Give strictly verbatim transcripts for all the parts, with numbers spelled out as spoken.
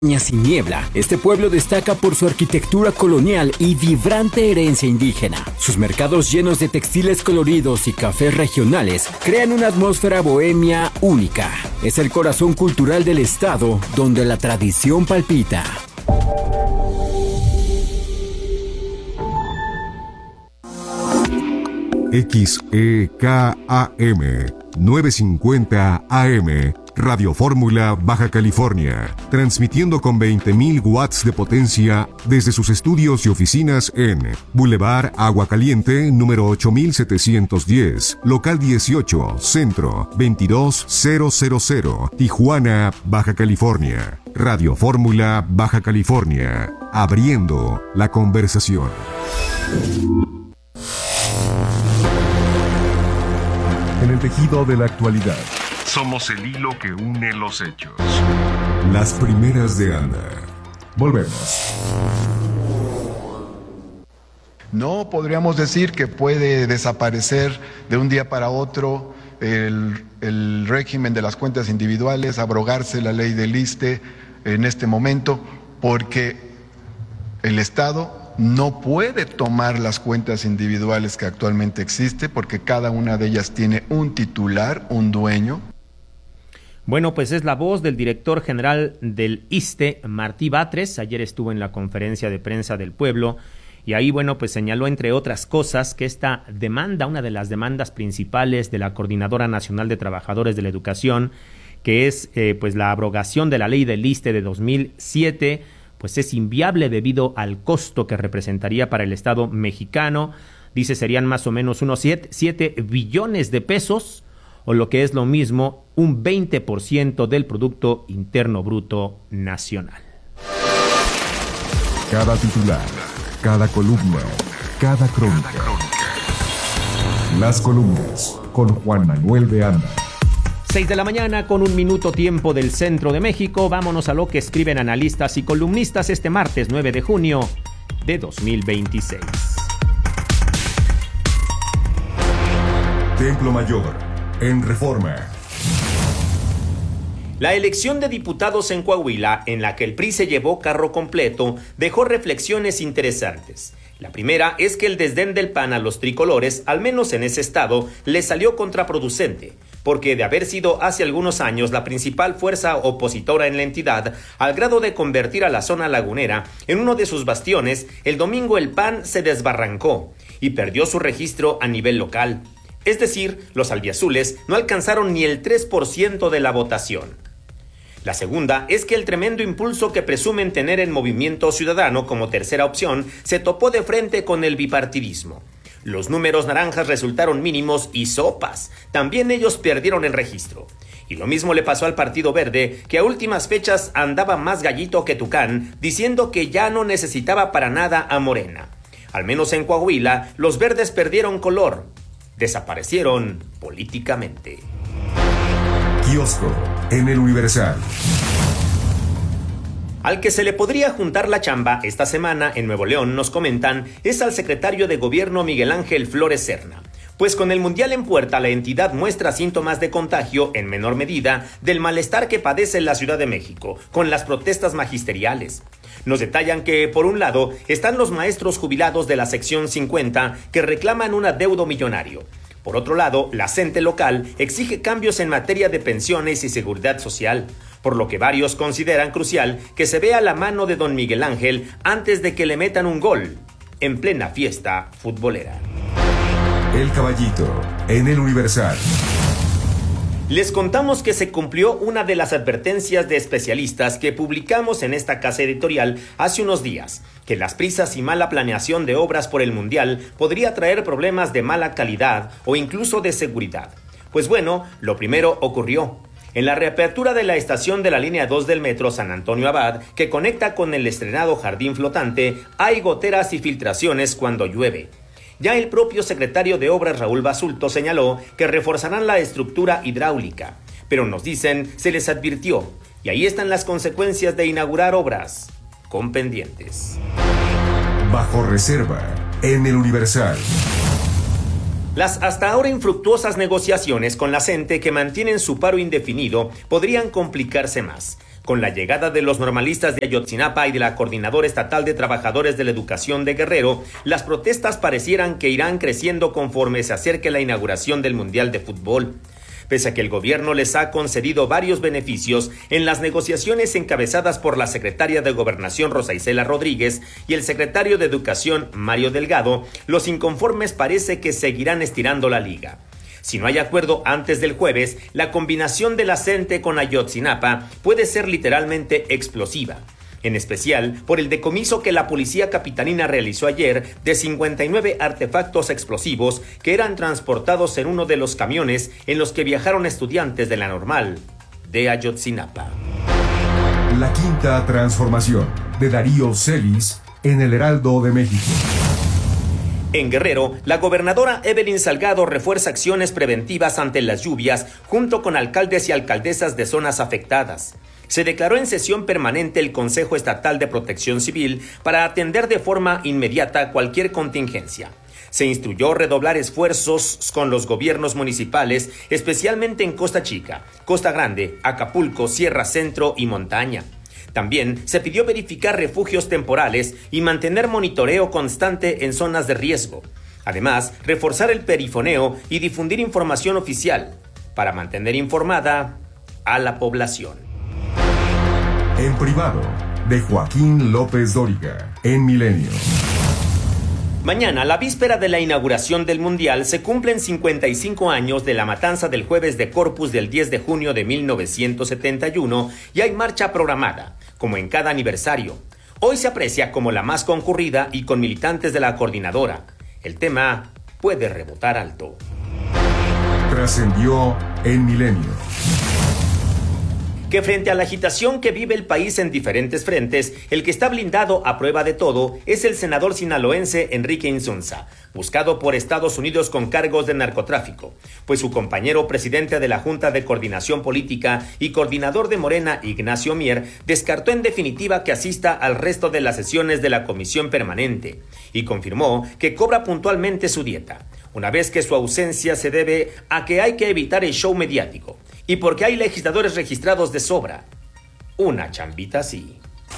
Sin niebla, este pueblo destaca por su arquitectura colonial y vibrante herencia indígena. Sus mercados llenos de textiles coloridos y cafés regionales crean una atmósfera bohemia única. Es el corazón cultural del estado donde la tradición palpita. X E K A M novecientos cincuenta A M Radio Fórmula Baja California, transmitiendo con veinte mil watts de potencia desde sus estudios y oficinas en Boulevard Agua Caliente, número ocho mil setecientos diez, local dieciocho, centro, veintidós mil, Tijuana, Baja California. Radio Fórmula Baja California, abriendo la conversación. En el tejido de la actualidad, somos el hilo que une los hechos. Las primeras de Anda. Volvemos. No podríamos decir que puede desaparecer de un día para otro el, el régimen de las cuentas individuales, abrogarse la ley del ISSSTE en este momento, porque el Estado no puede tomar las cuentas individuales que actualmente existe, porque cada una de ellas tiene un titular, un dueño. Bueno, pues es la voz del director general del ISSSTE, Martí Batres. Ayer estuvo en la conferencia de prensa del pueblo y ahí, bueno, pues señaló, entre otras cosas, que esta demanda, una de las demandas principales de la Coordinadora Nacional de Trabajadores de la Educación, que es eh, pues la abrogación de la ley del ISSSTE de dos mil siete, pues es inviable debido al costo que representaría para el Estado mexicano. Dice, serían más o menos unos siete billones de pesos, o lo que es lo mismo, un veinte por ciento del Producto Interno Bruto Nacional. Cada titular, cada columna, cada crónica. Las columnas con Juan Manuel de Anda. seis de la mañana con un minuto tiempo del centro de México. Vámonos a lo que escriben analistas y columnistas este martes nueve de junio de dos mil veintiséis. Templo Mayor. En Reforma. La elección de diputados en Coahuila, en la que el P R I se llevó carro completo, dejó reflexiones interesantes. La primera es que el desdén del P A N a los tricolores, al menos en ese estado, le salió contraproducente, porque de haber sido hace algunos años la principal fuerza opositora en la entidad, al grado de convertir a la zona lagunera en uno de sus bastiones, el domingo el P A N se desbarrancó y perdió su registro a nivel local. Es decir, los albiazules no alcanzaron ni el tres por ciento de la votación. La segunda es que el tremendo impulso que presumen tener en Movimiento Ciudadano como tercera opción se topó de frente con el bipartidismo. Los números naranjas resultaron mínimos y sopas. También ellos perdieron el registro. Y lo mismo le pasó al Partido Verde, que a últimas fechas andaba más gallito que tucán, diciendo que ya no necesitaba para nada a Morena. Al menos en Coahuila, los verdes perdieron color. Desaparecieron políticamente. Kiosco en el Universal. Al que se le podría juntar la chamba esta semana en Nuevo León, nos comentan, es al secretario de Gobierno Miguel Ángel Flores Serna. Pues con el Mundial en puerta, la entidad muestra síntomas de contagio, en menor medida, del malestar que padece la Ciudad de México, con las protestas magisteriales. Nos detallan que, por un lado, están los maestros jubilados de la sección cincuenta que reclaman un adeudo millonario. Por otro lado, la CENTE local exige cambios en materia de pensiones y seguridad social, por lo que varios consideran crucial que se vea la mano de don Miguel Ángel antes de que le metan un gol en plena fiesta futbolera. El Caballito en el Universal. Les contamos que se cumplió una de las advertencias de especialistas que publicamos en esta casa editorial hace unos días, que las prisas y mala planeación de obras por el Mundial podría traer problemas de mala calidad o incluso de seguridad. Pues bueno, lo primero ocurrió. En la reapertura de la estación de la línea dos del metro San Antonio Abad, que conecta con el estrenado Jardín Flotante, hay goteras y filtraciones cuando llueve. Ya el propio secretario de Obras, Raúl Basulto, señaló que reforzarán la estructura hidráulica, pero nos dicen se les advirtió, y ahí están las consecuencias de inaugurar obras con pendientes. Bajo reserva en el Universal. Las hasta ahora infructuosas negociaciones con la CENTE, que mantienen su paro indefinido, podrían complicarse más. Con la llegada de los normalistas de Ayotzinapa y de la Coordinadora Estatal de Trabajadores de la Educación de Guerrero, las protestas parecieran que irán creciendo conforme se acerque la inauguración del Mundial de Fútbol. Pese a que el gobierno les ha concedido varios beneficios en las negociaciones encabezadas por la secretaria de Gobernación Rosa Isela Rodríguez y el secretario de Educación Mario Delgado, los inconformes parece que seguirán estirando la liga. Si no hay acuerdo antes del jueves, la combinación de la CENTE con Ayotzinapa puede ser literalmente explosiva, en especial por el decomiso que la policía capitalina realizó ayer de cincuenta y nueve artefactos explosivos que eran transportados en uno de los camiones en los que viajaron estudiantes de la Normal de Ayotzinapa. La quinta transformación de Darío Celis en el Heraldo de México. En Guerrero, la gobernadora Evelyn Salgado refuerza acciones preventivas ante las lluvias junto con alcaldes y alcaldesas de zonas afectadas. Se declaró en sesión permanente el Consejo Estatal de Protección Civil para atender de forma inmediata cualquier contingencia. Se instruyó redoblar esfuerzos con los gobiernos municipales, especialmente en Costa Chica, Costa Grande, Acapulco, Sierra Centro y Montaña. También se pidió verificar refugios temporales y mantener monitoreo constante en zonas de riesgo. Además, reforzar el perifoneo y difundir información oficial para mantener informada a la población. En privado, de Joaquín López Dóriga, en Milenio. Mañana, la víspera de la inauguración del Mundial, se cumplen cincuenta y cinco años de la matanza del jueves de Corpus del diez de junio de mil novecientos setenta y uno y hay marcha programada, como en cada aniversario. Hoy se aprecia como la más concurrida y con militantes de la coordinadora. El tema puede rebotar alto. Trascendió en Milenio. Que frente a la agitación que vive el país en diferentes frentes, el que está blindado a prueba de todo es el senador sinaloense Enrique Insunza, buscado por Estados Unidos con cargos de narcotráfico, pues su compañero presidente de la Junta de Coordinación Política y coordinador de Morena, Ignacio Mier, descartó en definitiva que asista al resto de las sesiones de la Comisión Permanente y confirmó que cobra puntualmente su dieta, una vez que su ausencia se debe a que hay que evitar el show mediático y porque hay legisladores registrados de sobra. Una chambita así.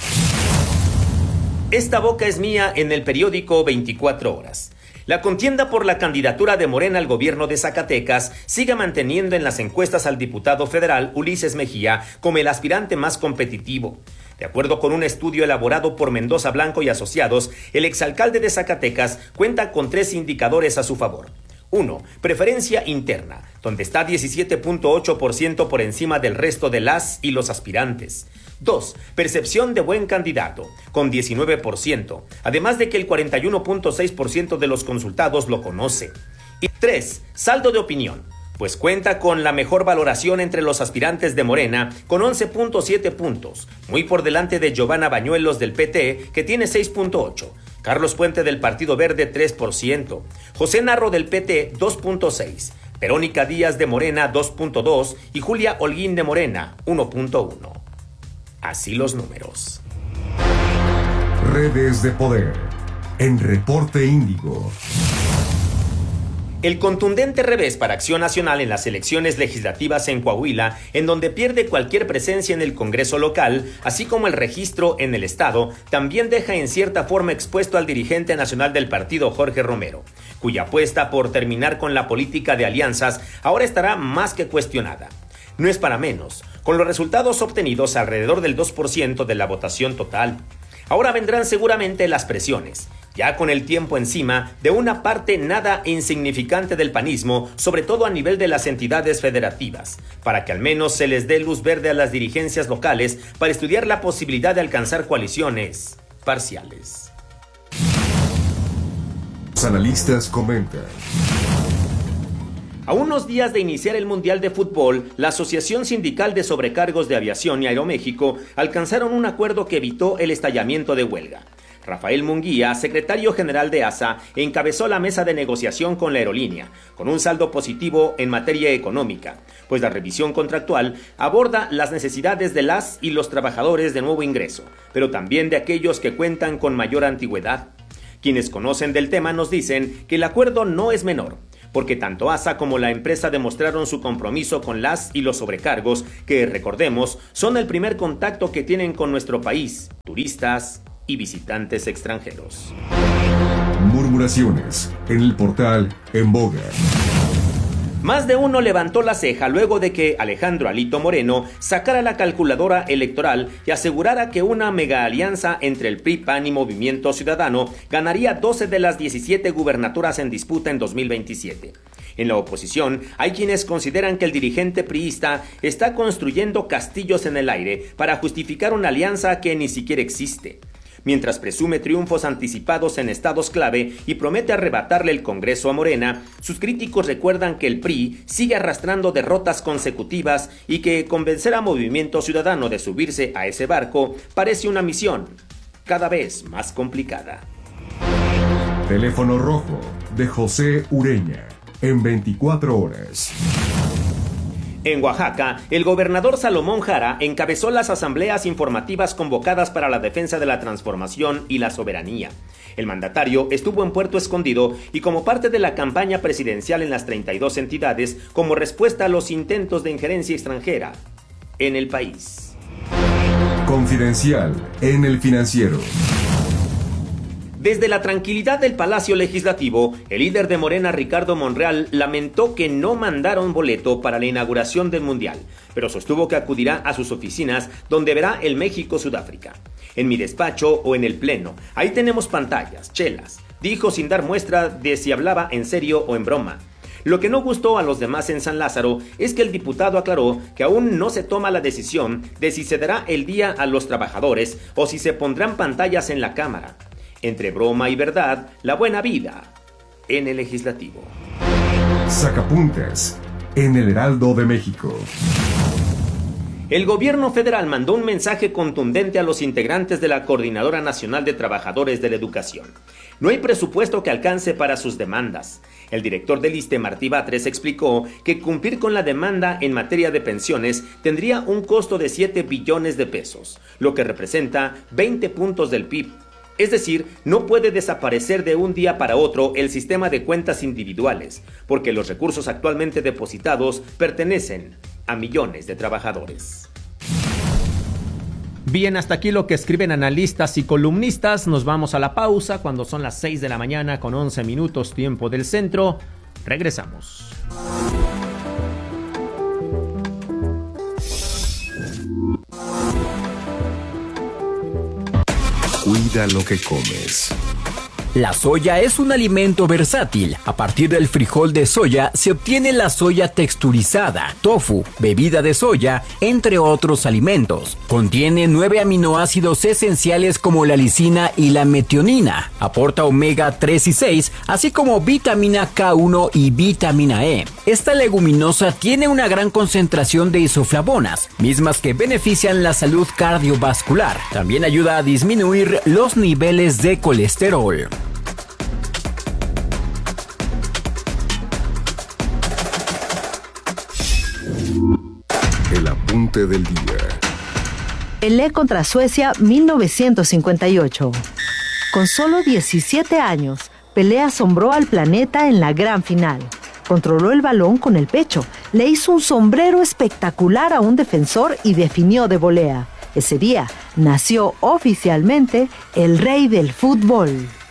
Esta boca es mía en el periódico veinticuatro horas. La contienda por la candidatura de Morena al gobierno de Zacatecas sigue manteniendo en las encuestas al diputado federal Ulises Mejía como el aspirante más competitivo. De acuerdo con un estudio elaborado por Mendoza Blanco y Asociados, el exalcalde de Zacatecas cuenta con tres indicadores a su favor. uno. Preferencia interna, donde está diecisiete punto ocho por ciento por encima del resto de las y los aspirantes. dos. Percepción de buen candidato, con diecinueve por ciento, además de que el cuarenta y uno punto seis por ciento de los consultados lo conoce. Y tres. Saldo de opinión, pues cuenta con la mejor valoración entre los aspirantes de Morena, con once punto siete puntos, muy por delante de Giovanna Bañuelos del P T, que tiene seis punto ocho, Carlos Puente del Partido Verde tres por ciento, José Narro del P T dos punto seis, Verónica Díaz de Morena dos punto dos y Julia Holguín de Morena uno punto uno. Así los números. Redes de poder en Reporte Índigo. El contundente revés para Acción Nacional en las elecciones legislativas en Coahuila, en donde pierde cualquier presencia en el Congreso local, así como el registro en el Estado, también deja en cierta forma expuesto al dirigente nacional del partido Jorge Romero, cuya apuesta por terminar con la política de alianzas ahora estará más que cuestionada. No es para menos, con los resultados obtenidos alrededor del dos por ciento de la votación total. Ahora vendrán seguramente las presiones, ya con el tiempo encima, de una parte nada insignificante del panismo, sobre todo a nivel de las entidades federativas, para que al menos se les dé luz verde a las dirigencias locales para estudiar la posibilidad de alcanzar coaliciones parciales. Los analistas comentan. A unos días de iniciar el Mundial de Fútbol, la Asociación Sindical de Sobrecargos de Aviación y Aeroméxico alcanzaron un acuerdo que evitó el estallamiento de huelga. Rafael Munguía, secretario general de A S A, encabezó la mesa de negociación con la aerolínea, con un saldo positivo en materia económica, pues la revisión contractual aborda las necesidades de las y los trabajadores de nuevo ingreso, pero también de aquellos que cuentan con mayor antigüedad. Quienes conocen del tema nos dicen que el acuerdo no es menor, porque tanto A S A como la empresa demostraron su compromiso con las y los sobrecargos, que, recordemos, son el primer contacto que tienen con nuestro país, turistas y visitantes extranjeros. Murmuraciones en el portal En Boga. Más de uno levantó la ceja luego de que Alejandro Alito Moreno sacara la calculadora electoral y asegurara que una mega alianza entre el P R I, P A N y Movimiento Ciudadano ganaría doce de las diecisiete gubernaturas en disputa en dos mil veintisiete. En la oposición, hay quienes consideran que el dirigente priista está construyendo castillos en el aire para justificar una alianza que ni siquiera existe. Mientras presume triunfos anticipados en estados clave y promete arrebatarle el Congreso a Morena, sus críticos recuerdan que el P R I sigue arrastrando derrotas consecutivas y que convencer a Movimiento Ciudadano de subirse a ese barco parece una misión cada vez más complicada. Teléfono rojo de José Ureña en veinticuatro horas. En Oaxaca, el gobernador Salomón Jara encabezó las asambleas informativas convocadas para la defensa de la transformación y la soberanía. El mandatario estuvo en Puerto Escondido y como parte de la campaña presidencial en las treinta y dos entidades como respuesta a los intentos de injerencia extranjera en el país. Confidencial en El Financiero. Desde la tranquilidad del Palacio Legislativo, el líder de Morena, Ricardo Monreal, lamentó que no mandaron boleto para la inauguración del Mundial, pero sostuvo que acudirá a sus oficinas donde verá el México-Sudáfrica. En mi despacho o en el Pleno, ahí tenemos pantallas, chelas, dijo sin dar muestra de si hablaba en serio o en broma. Lo que no gustó a los demás en San Lázaro es que el diputado aclaró que aún no se toma la decisión de si se dará el día a los trabajadores o si se pondrán pantallas en la Cámara. Entre broma y verdad, la buena vida en el Legislativo. Sacapuntas en el Heraldo de México. El gobierno federal mandó un mensaje contundente a los integrantes de la Coordinadora Nacional de Trabajadores de la Educación. No hay presupuesto que alcance para sus demandas. El director del ISSSTE, Martí Batres, explicó que cumplir con la demanda en materia de pensiones tendría un costo de siete billones de pesos, lo que representa veinte puntos del P I B. Es decir, no puede desaparecer de un día para otro el sistema de cuentas individuales, porque los recursos actualmente depositados pertenecen a millones de trabajadores. Bien, hasta aquí lo que escriben analistas y columnistas. Nos vamos a la pausa cuando son las seis de la mañana con once minutos tiempo del centro. Regresamos. Cuida lo que comes. La soya es un alimento versátil. A partir del frijol de soya se obtiene la soya texturizada, tofu, bebida de soya, entre otros alimentos. Contiene nueve aminoácidos esenciales como la lisina y la metionina. Aporta omega tres y seis, así como vitamina K uno y vitamina E. Esta leguminosa tiene una gran concentración de isoflavonas, mismas que benefician la salud cardiovascular. También ayuda a disminuir los niveles de colesterol. El apunte del día. Pelé contra Suecia mil novecientos cincuenta y ocho. Con solo diecisiete años, Pelé asombró al planeta en la gran final. Controló el balón con el pecho, le hizo un sombrero espectacular a un defensor y definió de volea. Ese día nació oficialmente el rey del fútbol.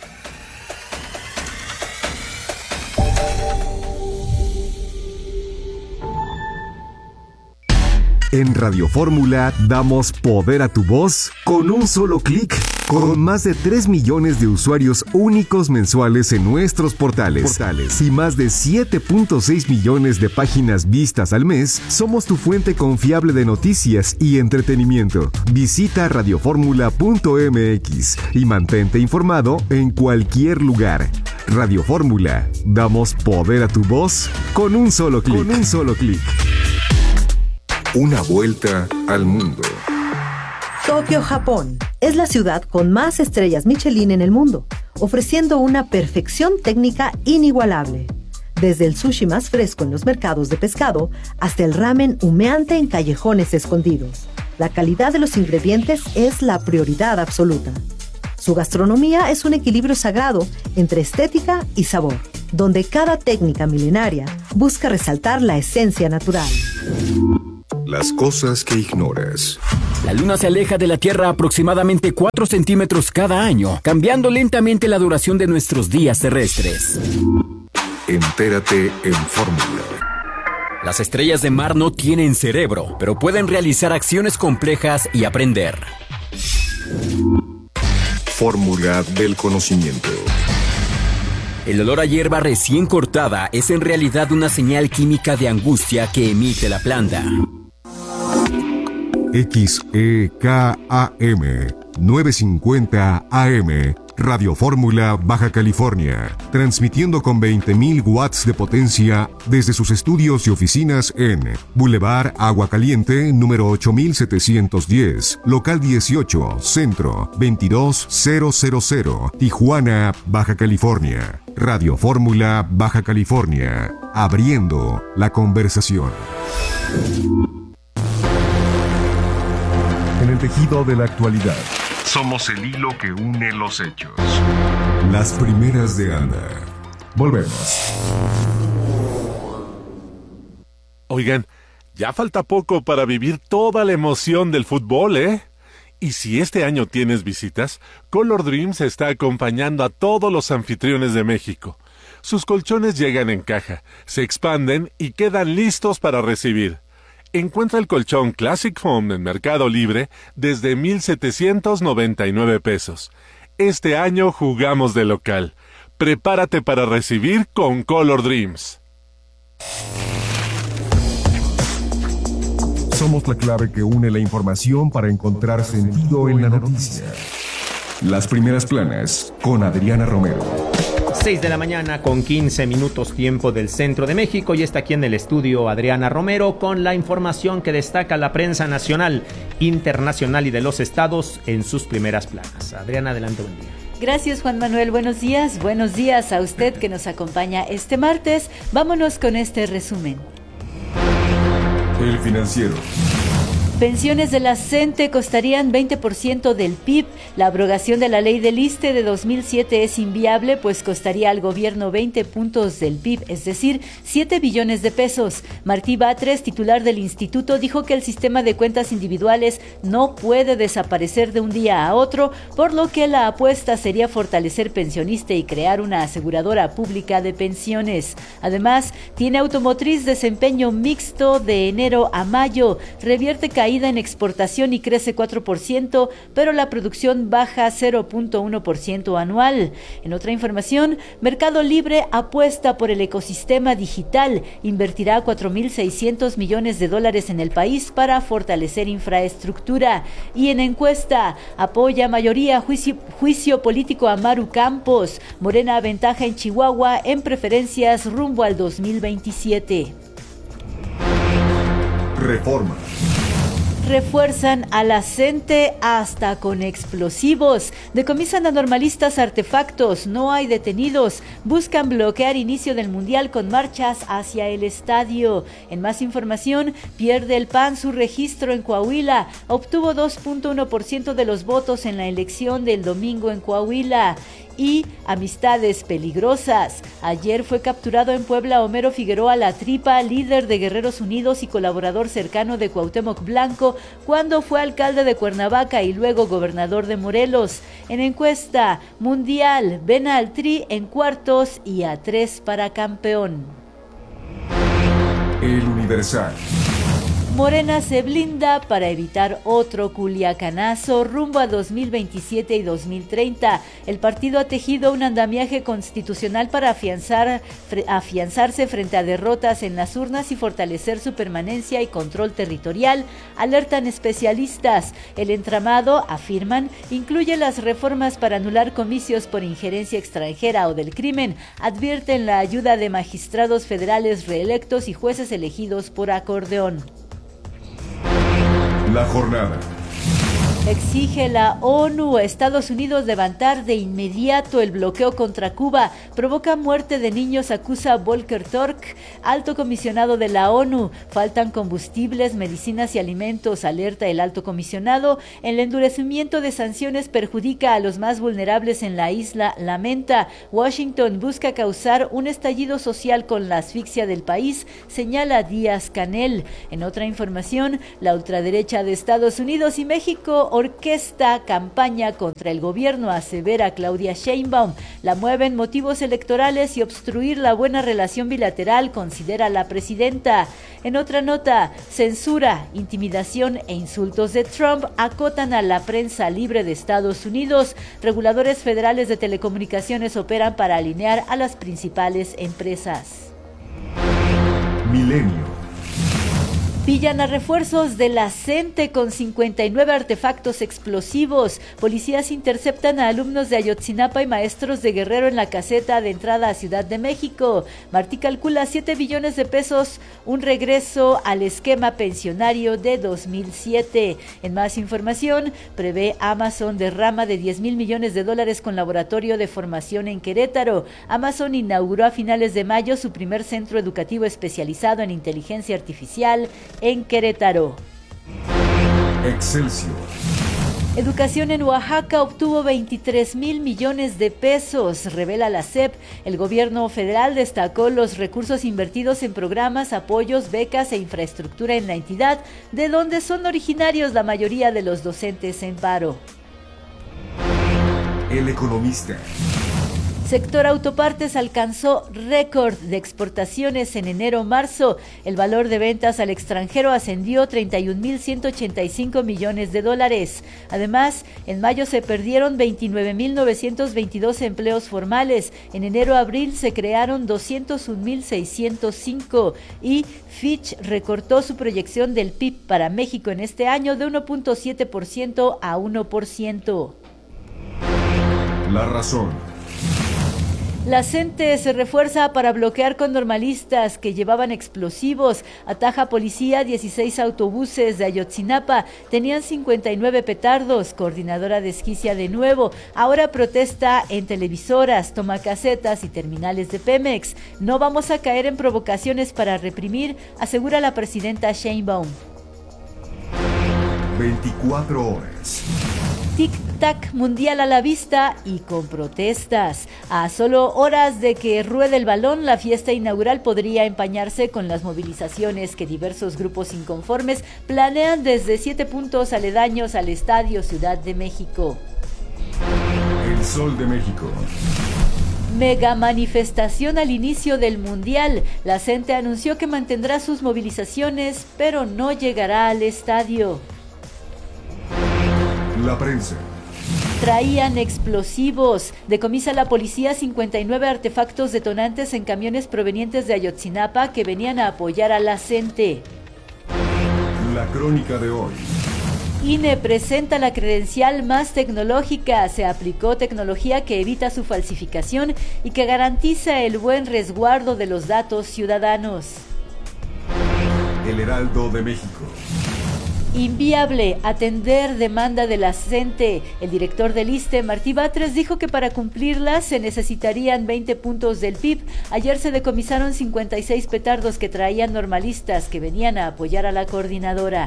En Radio Fórmula damos poder a tu voz con un solo clic. Con más de tres millones de usuarios únicos mensuales en nuestros portales, portales y más de siete punto seis millones de páginas vistas al mes, somos tu fuente confiable de noticias y entretenimiento. Visita radioformula punto m x y mantente informado en cualquier lugar. Radio Fórmula, damos poder a tu voz con un solo clic. Con un solo clic. Una vuelta al mundo. Tokio, Japón, es la ciudad con más estrellas Michelin en el mundo, ofreciendo una perfección técnica inigualable. Desde el sushi más fresco en los mercados de pescado hasta el ramen humeante en callejones escondidos. La calidad de los ingredientes es la prioridad absoluta. Su gastronomía es un equilibrio sagrado entre estética y sabor, donde cada técnica milenaria busca resaltar la esencia natural. Las cosas que ignoras. La Luna se aleja de la Tierra aproximadamente cuatro centímetros cada año, cambiando lentamente la duración de nuestros días terrestres. Entérate en Fórmula. Las estrellas de mar no tienen cerebro, pero pueden realizar acciones complejas y aprender. Fórmula del conocimiento. El olor a hierba recién cortada es en realidad una señal química de angustia que emite la planta. X E K A M novecientos cincuenta A M, Radio Fórmula, Baja California, transmitiendo con veinte mil watts de potencia desde sus estudios y oficinas en Boulevard Agua Caliente, número ocho mil setecientos diez, local dieciocho, Centro, veintidós mil, Tijuana, Baja California. Radio Fórmula, Baja California, abriendo la conversación. En el tejido de la actualidad, somos el hilo que une los hechos. Las primeras de Anda. Volvemos. Oigan, ya falta poco para vivir toda la emoción del fútbol, ¿eh? Y si este año tienes visitas, Color Dreams está acompañando a todos los anfitriones de México. Sus colchones llegan en caja, se expanden y quedan listos para recibir. Encuentra el colchón Classic Foam en Mercado Libre desde mil setecientos noventa y nueve pesos. Este año jugamos de local. Prepárate para recibir con Color Dreams. Somos la clave que une la información para encontrar sentido en la noticia. Las primeras planas con Adriana Romero. seis de la mañana con quince minutos tiempo del centro de México y está aquí en el estudio Adriana Romero con la información que destaca la prensa nacional, internacional y de los estados en sus primeras planas. Adriana, adelante, buen día. Gracias, Juan Manuel. Buenos días. Buenos días a usted que nos acompaña este martes. Vámonos con este resumen. El Financiero. Pensiones de la CENTE costarían veinte por ciento del P I B. La abrogación de la ley del ISSSTE de dos mil siete es inviable, pues costaría al gobierno veinte puntos del P I B, es decir, siete billones de pesos. Martí Batres, titular del instituto, dijo que el sistema de cuentas individuales no puede desaparecer de un día a otro, por lo que la apuesta sería fortalecer Pensioniste y crear una aseguradora pública de pensiones. Además, tiene automotriz desempeño mixto de enero a mayo, revierte caída en exportación y crece cuatro por ciento, pero la producción baja cero punto uno por ciento anual. En otra información, Mercado Libre apuesta por el ecosistema digital, invertirá cuatro mil seiscientos millones de dólares en el país para fortalecer infraestructura. Y en encuesta, apoya mayoría juicio, juicio político a Maru Campos. Morena aventaja en Chihuahua en preferencias rumbo al dos mil veintisiete. Reforma. Refuerzan a la CENTE hasta con explosivos. Decomisan a normalistas artefactos. No hay detenidos. Buscan bloquear inicio del Mundial con marchas hacia el estadio. En más información, pierde el P A N su registro en Coahuila. Obtuvo dos punto uno por ciento de los votos en la elección del domingo en Coahuila. Y amistades peligrosas. Ayer fue capturado en Puebla Homero Figueroa La Tripa, líder de Guerreros Unidos y colaborador cercano de Cuauhtémoc Blanco, cuando fue alcalde de Cuernavaca y luego gobernador de Morelos. En encuesta mundial, ven al Tri en cuartos y a tres para campeón. El Universal. Morena se blinda para evitar otro culiacanazo rumbo a dos mil veintisiete y dos mil treinta. El partido ha tejido un andamiaje constitucional para afianzar, fre, afianzarse frente a derrotas en las urnas y fortalecer su permanencia y control territorial, alertan especialistas. El entramado, afirman, incluye las reformas para anular comicios por injerencia extranjera o del crimen, advierten la ayuda de magistrados federales reelectos y jueces elegidos por acordeón. La jornada. Exige la ONU a Estados Unidos levantar de inmediato el bloqueo contra Cuba. Provoca muerte de niños, acusa Volker Turk, alto comisionado de la ONU. Faltan combustibles, medicinas y alimentos, alerta el alto comisionado. El endurecimiento de sanciones perjudica a los más vulnerables en la isla, lamenta. Washington busca causar un estallido social con la asfixia del país, señala Díaz-Canel. En otra información, la ultraderecha de Estados Unidos y México orquesta campaña contra el gobierno, asevera Claudia Sheinbaum. La mueven motivos electorales y obstruir la buena relación bilateral, considera la presidenta. En otra nota, censura, intimidación e insultos de Trump acotan a la prensa libre de Estados Unidos. Reguladores federales de telecomunicaciones operan para alinear a las principales empresas. Milenio. Pillan a refuerzos de la CENTE con cincuenta y nueve artefactos explosivos. Policías interceptan a alumnos de Ayotzinapa y maestros de Guerrero en la caseta de entrada a Ciudad de México. Martí calcula siete billones de pesos, un regreso al esquema pensionario de dos mil siete. En más información, prevé Amazon derrama de diez mil millones de dólares con laboratorio de formación en Querétaro. Amazon inauguró a finales de mayo su primer centro educativo especializado en inteligencia artificial en Querétaro. Excelsior. Educación en Oaxaca obtuvo veintitrés mil millones de pesos, revela la S E P. El gobierno federal destacó los recursos invertidos en programas, apoyos, becas e infraestructura en la entidad, de donde son originarios la mayoría de los docentes en paro. El Economista. Sector autopartes alcanzó récord de exportaciones en enero-marzo. El valor de ventas al extranjero ascendió a treinta y un mil ciento ochenta y cinco millones de dólares. Además, en mayo se perdieron veintinueve mil novecientos veintidós empleos formales. En enero-abril se crearon doscientos un mil seiscientos cinco y Fitch recortó su proyección del P I B para México en este año de uno punto siete por ciento a uno por ciento. La Razón. La CENTE se refuerza para bloquear con normalistas que llevaban explosivos. Ataja policía dieciséis autobuses de Ayotzinapa. Tenían cincuenta y nueve petardos. Coordinadora desquicia de nuevo. Ahora protesta en televisoras, tomacasetas y terminales de Pemex. No vamos a caer en provocaciones para reprimir, asegura la presidenta Sheinbaum. veinticuatro horas. Tic-tac mundial a la vista y con protestas. A solo horas de que ruede el balón, la fiesta inaugural podría empañarse con las movilizaciones que diversos grupos inconformes planean desde siete puntos aledaños al Estadio Ciudad de México. El Sol de México. Mega manifestación al inicio del Mundial. La CENTE anunció que mantendrá sus movilizaciones, pero no llegará al estadio. La Prensa. Traían explosivos. Decomisa la policía cincuenta y nueve artefactos detonantes en camiones provenientes de Ayotzinapa que venían a apoyar a la CENTE. La Crónica de hoy. I N E presenta la credencial más tecnológica. Se aplicó tecnología que evita su falsificación y que garantiza el buen resguardo de los datos ciudadanos. El Heraldo de México. Inviable atender demanda de la CENTE. El director del ISSSTE, Martí Batres, dijo que para cumplirla se necesitarían veinte puntos del P I B. Ayer se decomisaron cincuenta y seis petardos que traían normalistas que venían a apoyar a la coordinadora.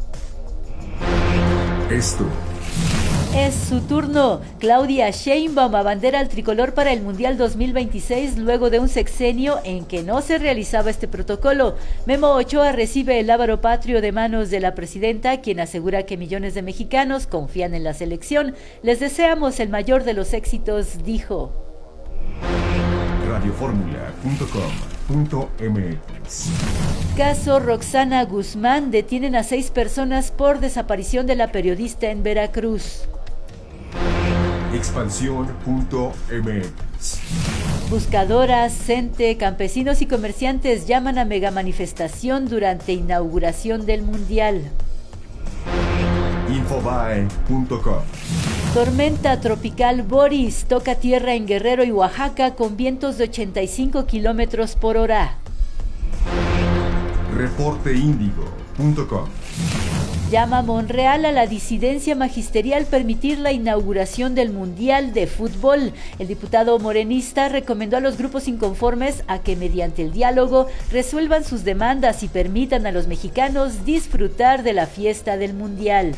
Esto. Es su turno. Claudia Sheinbaum abandera el tricolor para el Mundial dos mil veintiséis luego de un sexenio en que no se realizaba este protocolo. Memo Ochoa recibe el lábaro patrio de manos de la presidenta, quien asegura que millones de mexicanos confían en la selección. Les deseamos el mayor de los éxitos, dijo. radio fórmula punto com punto m x. Caso Roxana Guzmán. Detienen a seis personas por desaparición de la periodista en Veracruz. expansión punto m x. Buscadoras, CENTE, campesinos y comerciantes llaman a megamanifestación durante inauguración del Mundial. infobae punto com. Tormenta tropical Boris toca tierra en Guerrero y Oaxaca con vientos de ochenta y cinco kilómetros por hora. reporte índigo punto com. Llama a Monreal a la disidencia magisterial permitir la inauguración del Mundial de Fútbol. El diputado morenista recomendó a los grupos inconformes a que mediante el diálogo resuelvan sus demandas y permitan a los mexicanos disfrutar de la fiesta del Mundial.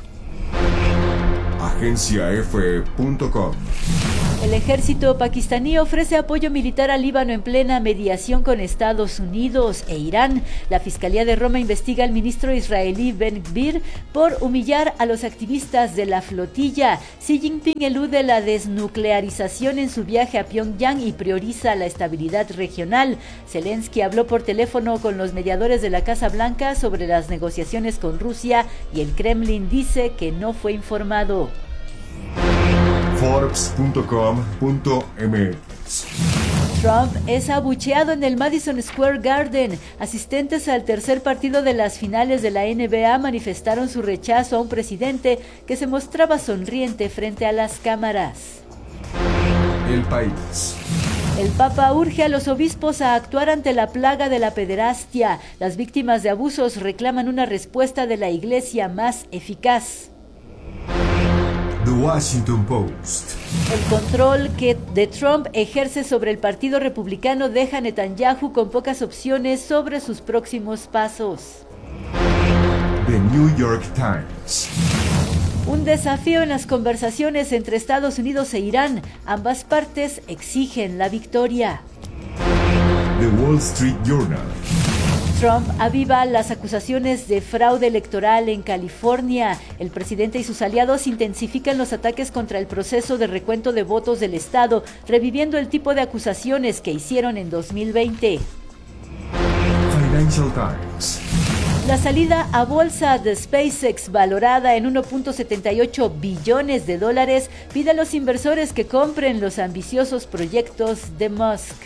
Agencia F punto com. El ejército pakistaní ofrece apoyo militar al Líbano en plena mediación con Estados Unidos e Irán. La Fiscalía de Roma investiga al ministro israelí Ben Gvir por humillar a los activistas de la flotilla. Xi Jinping elude la desnuclearización en su viaje a Pyongyang y prioriza la estabilidad regional. Zelensky habló por teléfono con los mediadores de la Casa Blanca sobre las negociaciones con Rusia y el Kremlin dice que no fue informado. Forbes punto com punto m x. Trump es abucheado en el Madison Square Garden. Asistentes al tercer partido de las finales de la N B A manifestaron su rechazo a un presidente que se mostraba sonriente frente a las cámaras. El País. El Papa urge a los obispos a actuar ante la plaga de la pederastia. Las víctimas de abusos reclaman una respuesta de la Iglesia más eficaz. The Washington Post. El control que de Trump ejerce sobre el Partido Republicano deja a Netanyahu con pocas opciones sobre sus próximos pasos. The New York Times. Un desafío en las conversaciones entre Estados Unidos e Irán. Ambas partes exigen la victoria. The Wall Street Journal. Trump aviva las acusaciones de fraude electoral en California. El presidente y sus aliados intensifican los ataques contra el proceso de recuento de votos del estado, reviviendo el tipo de acusaciones que hicieron en dos mil veinte. Financial Times. La salida a bolsa de SpaceX, valorada en uno punto setenta y ocho billones de dólares, pide a los inversores que compren los ambiciosos proyectos de Musk.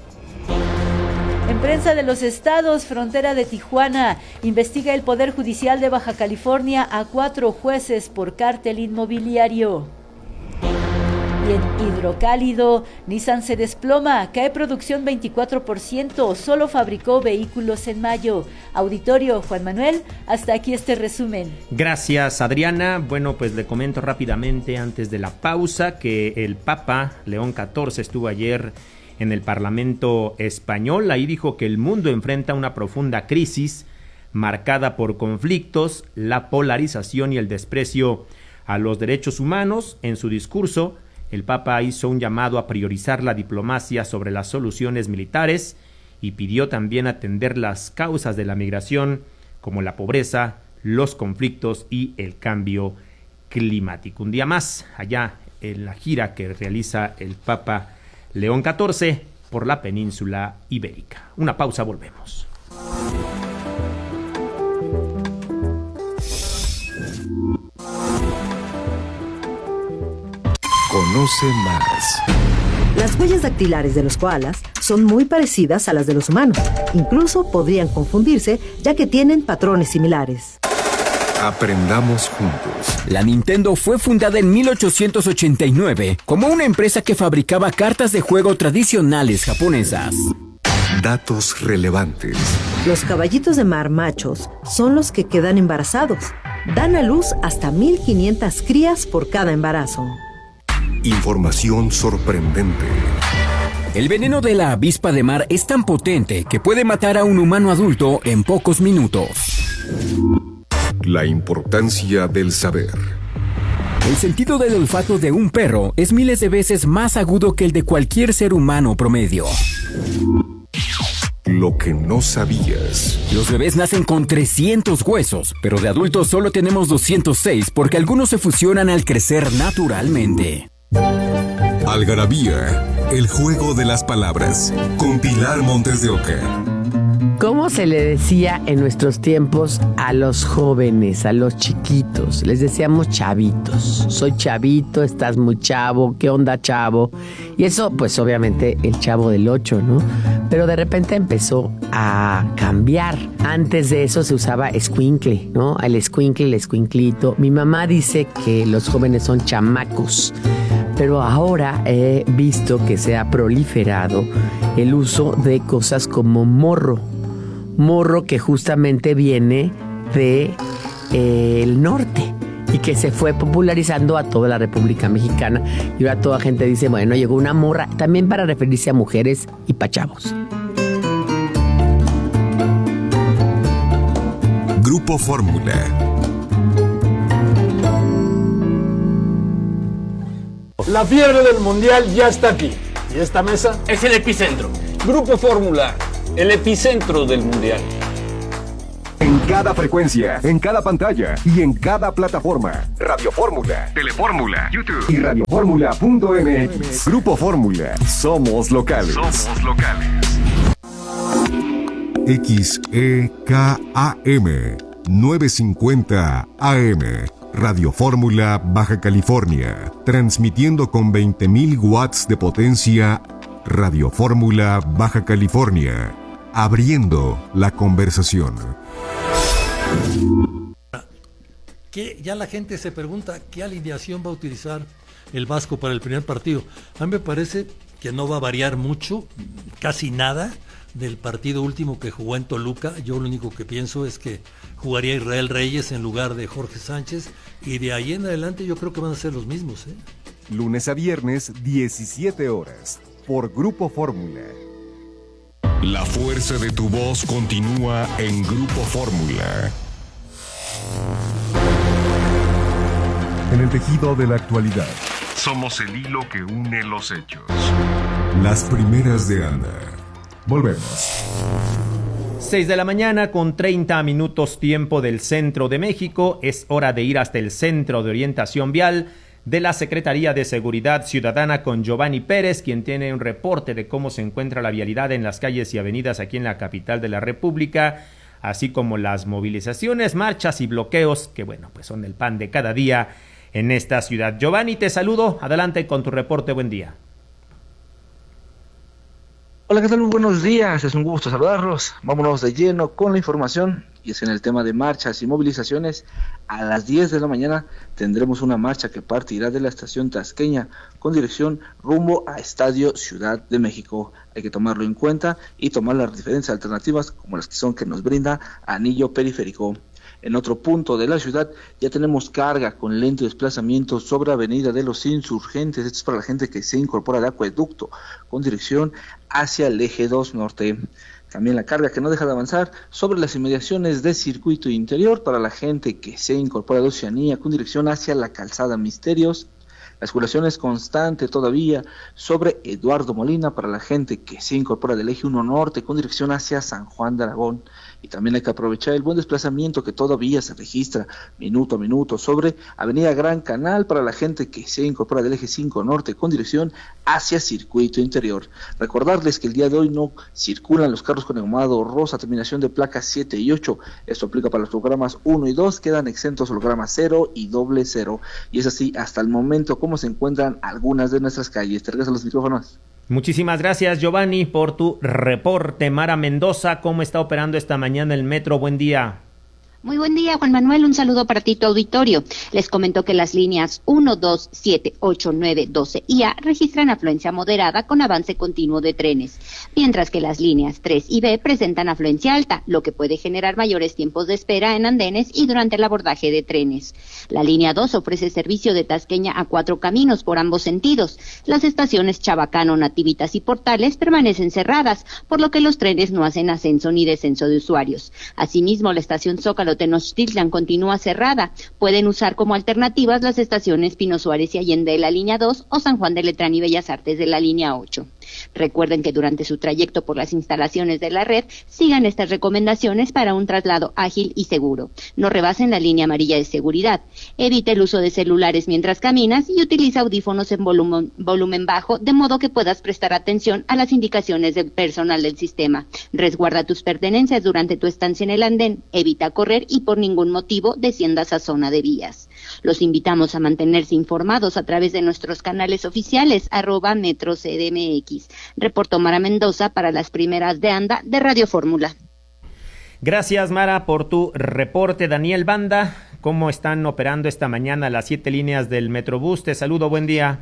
En prensa de los estados, frontera de Tijuana, investiga el Poder Judicial de Baja California a cuatro jueces por cártel inmobiliario. Y en Hidrocálido, Nissan se desploma, cae producción veinticuatro por ciento, solo fabricó vehículos en mayo. Auditorio, Juan Manuel, hasta aquí este resumen. Gracias, Adriana. Bueno, pues le comento rápidamente antes de la pausa que el Papa León catorce estuvo ayer en el Parlamento español. Ahí dijo que el mundo enfrenta una profunda crisis marcada por conflictos, la polarización y el desprecio a los derechos humanos. En su discurso, el Papa hizo un llamado a priorizar la diplomacia sobre las soluciones militares y pidió también atender las causas de la migración, como la pobreza, los conflictos y el cambio climático. Un día más, allá en la gira que realiza el Papa León catorce por la península ibérica. Una pausa, volvemos. Conoce más. Las huellas dactilares de los koalas son muy parecidas a las de los humanos. Incluso podrían confundirse, ya que tienen patrones similares. Aprendamos juntos. La Nintendo fue fundada en mil ochocientos ochenta y nueve como una empresa que fabricaba cartas de juego tradicionales japonesas. Datos relevantes. Los caballitos de mar machos son los que quedan embarazados. Dan a luz hasta mil quinientas crías por cada embarazo. Información sorprendente. El veneno de la avispa de mar es tan potente que puede matar a un humano adulto en pocos minutos. La importancia del saber. El sentido del olfato de un perro es miles de veces más agudo que el de cualquier ser humano promedio. Lo que no sabías. Los bebés nacen con trescientos huesos, pero de adultos solo tenemos doscientos seis porque algunos se fusionan al crecer naturalmente. Algarabía, el juego de las palabras, con Pilar Montes de Oca. ¿Cómo se le decía en nuestros tiempos a los jóvenes, a los chiquitos? Les decíamos chavitos. Soy chavito, estás muy chavo, ¿qué onda, chavo? Y eso, pues obviamente, el Chavo del Ocho, ¿no? Pero de repente empezó a cambiar. Antes de eso se usaba escuincle, ¿no? El escuincle, el escuinclito. Mi mamá dice que los jóvenes son chamacos. Pero ahora he visto que se ha proliferado el uso de cosas como morro. Morro que justamente viene de eh, el norte y que se fue popularizando a toda la República Mexicana. Y ahora toda gente dice, bueno, llegó una morra, también para referirse a mujeres y pa' chavos. Grupo Fórmula. La fiebre del mundial ya está aquí. ¿Y esta mesa? Es el epicentro. Grupo Fórmula, el epicentro del mundial. En cada frecuencia, en cada pantalla y en cada plataforma. Radio Fórmula, Telefórmula, YouTube y radioformula punto m x. Grupo Fórmula. Somos locales. Somos locales. X E K A M novecientos cincuenta A M. Radio Fórmula Baja California. Transmitiendo con veinte mil watts de potencia. Radio Fórmula Baja California. Abriendo la conversación. Que ya la gente se pregunta qué alineación va a utilizar el Vasco para el primer partido. A mí me parece que no va a variar mucho, casi nada, del partido último que jugó en Toluca. Yo lo único que pienso es que jugaría Israel Reyes en lugar de Jorge Sánchez, y de ahí en adelante yo creo que van a ser los mismos, ¿eh? Lunes a viernes, diecisiete horas, por Grupo Fórmula. La fuerza de tu voz continúa en Grupo Fórmula. En el tejido de la actualidad. Somos el hilo que une los hechos. Las primeras de Anda. Volvemos. seis de la mañana con treinta minutos tiempo del centro de México. Es hora de ir hasta el Centro de Orientación Vial de la Secretaría de Seguridad Ciudadana con Giovanni Pérez, quien tiene un reporte de cómo se encuentra la vialidad en las calles y avenidas aquí en la capital de la República, así como las movilizaciones, marchas y bloqueos que, bueno, pues son el pan de cada día en esta ciudad. Giovanni, te saludo. Adelante con tu reporte. Buen día. Hola, ¿qué tal? Muy buenos días, es un gusto saludarlos. Vámonos de lleno con la información, y es en el tema de marchas y movilizaciones. A las diez de la mañana tendremos una marcha que partirá de la estación Tasqueña con dirección rumbo a Estadio Ciudad de México. Hay que tomarlo en cuenta y tomar las diferentes alternativas como las que son que nos brinda Anillo Periférico. En otro punto de la ciudad ya tenemos carga con lento desplazamiento sobre Avenida de los Insurgentes. Esto es para la gente que se incorpora de Acueducto con dirección hacia el eje dos norte. También la carga que no deja de avanzar sobre las inmediaciones de Circuito Interior para la gente que se incorpora de Oceanía con dirección hacia la Calzada Misterios. La circulación es constante todavía sobre Eduardo Molina para la gente que se incorpora del eje uno norte con dirección hacia San Juan de Aragón. Y también hay que aprovechar el buen desplazamiento que todavía se registra minuto a minuto sobre Avenida Gran Canal para la gente que se incorpora del eje cinco norte con dirección hacia Circuito Interior. Recordarles que el día de hoy no circulan los carros con neumado rosa, terminación de placas siete y ocho. Esto aplica para los programas uno y dos, quedan exentos los programas cero y doble cero. Y es así hasta el momento como se encuentran algunas de nuestras calles. Te regreso los micrófonos. Muchísimas gracias, Giovanni, por tu reporte. Mara Mendoza, ¿cómo está operando esta mañana el metro? Buen día. Muy buen día, Juan Manuel, un saludo para ti, tu auditorio. Les comento que las líneas uno, dos, siete, ocho, nueve, doce y A registran afluencia moderada con avance continuo de trenes, mientras que las líneas tres y B presentan afluencia alta, lo que puede generar mayores tiempos de espera en andenes y durante el abordaje de trenes. La línea dos ofrece servicio de Tasqueña a cuatro caminos por ambos sentidos. Las estaciones Chabacano, Nativitas y Portales permanecen cerradas, por lo que los trenes no hacen ascenso ni descenso de usuarios. Asimismo, la estación Zócalo Tenochtitlan continúa cerrada. Pueden usar como alternativas las estaciones Pino Suárez y Allende de la línea dos o San Juan de Letrán y Bellas Artes de la línea ocho. Recuerden que durante su trayecto por las instalaciones de la red, sigan estas recomendaciones para un traslado ágil y seguro. No rebasen la línea amarilla de seguridad. Evite el uso de celulares mientras caminas y utiliza audífonos en volumen, volumen bajo, de modo que puedas prestar atención a las indicaciones del personal del sistema. Resguarda tus pertenencias durante tu estancia en el andén. Evita correr y por ningún motivo desciendas a zona de vías. Los invitamos a mantenerse informados a través de nuestros canales oficiales, arroba Metro C D M X. Reportó Mara Mendoza para las primeras de Anda de Radio Fórmula. Gracias, Mara, por tu reporte. Daniel Banda, ¿cómo están operando esta mañana las siete líneas del Metrobús? Te saludo, buen día.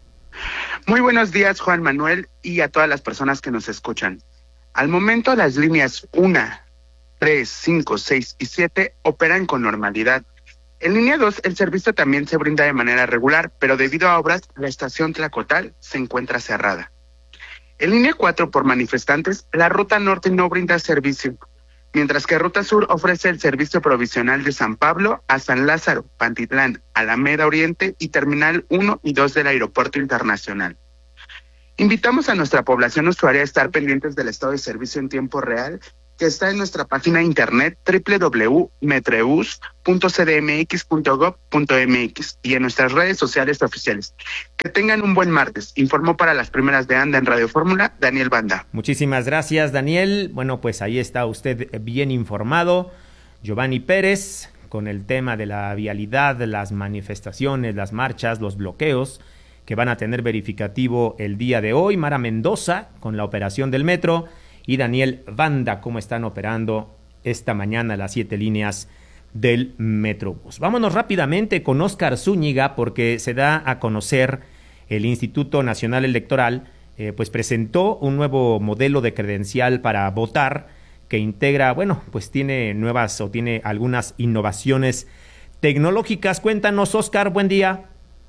Muy buenos días, Juan Manuel, y a todas las personas que nos escuchan. Al momento, las líneas uno, tres, cinco, seis y siete operan con normalidad. En línea dos, el servicio también se brinda de manera regular, pero debido a obras, la estación Tlacotal se encuentra cerrada. En línea cuatro, por manifestantes, la ruta norte no brinda servicio, mientras que ruta sur ofrece el servicio provisional de San Pablo a San Lázaro, Pantitlán, Alameda Oriente y Terminal uno y dos del Aeropuerto Internacional. Invitamos a nuestra población usuaria a estar pendientes del estado de servicio en tiempo real, que está en nuestra página de internet doble u doble u doble u punto metrebus punto c d m x punto gob punto m x y en nuestras redes sociales oficiales. Que tengan un buen martes. Informó para las primeras de Anda en Radio Fórmula, Daniel Banda. Muchísimas gracias, Daniel. Bueno, pues ahí está usted bien informado. Giovanni Pérez, con el tema de la vialidad, las manifestaciones, las marchas, los bloqueos que van a tener verificativo el día de hoy. Mara Mendoza, con la operación del metro. Y Daniel Banda, cómo están operando esta mañana las siete líneas del Metrobús. Vámonos rápidamente con Óscar Zúñiga, porque se da a conocer el Instituto Nacional Electoral, eh, pues presentó un nuevo modelo de credencial para votar que integra, bueno, pues tiene nuevas o tiene algunas innovaciones tecnológicas. Cuéntanos, Óscar, buen día.